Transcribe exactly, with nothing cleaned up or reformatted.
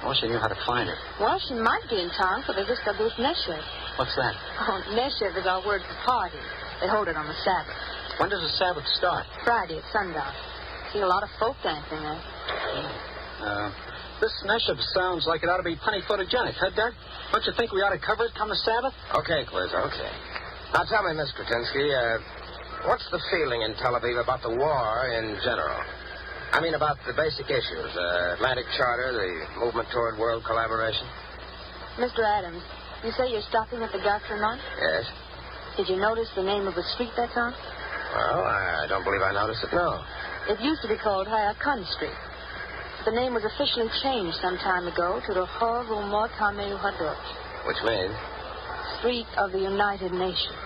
Oh, she knew how to find her. Well, she might be in town for the Vista dos Neshev. What's that? Oh, Neshev is our word for party. They hold it on the Sabbath. When does the Sabbath start? Friday at sundown. See a lot of folk dancing there. Uh, this Neshev sounds like it ought to be plenty photogenic, huh, Doug? Don't you think we ought to cover it come the Sabbath? Okay, Quiz, okay. Now tell me, Miss Kretinsky, uh, what's the feeling in Tel Aviv about the war in general? I mean about the basic issues, uh, Atlantic Charter, the movement toward world collaboration. Mister Adams, you say you're stopping at the Gare Tremont? Yes. Did you notice the name of the street that's on? Well, I don't believe I noticed it, no. It used to be called Hayakon Street. The name was officially changed some time ago to the Hor Rumot HaMeyuhadot. Which means? Street of the United Nations.